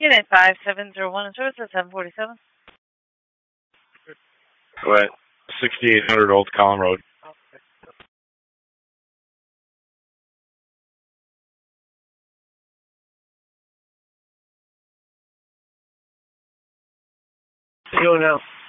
Unit 5701 service at 747. What? 6800 Old Collin Road. You don't know.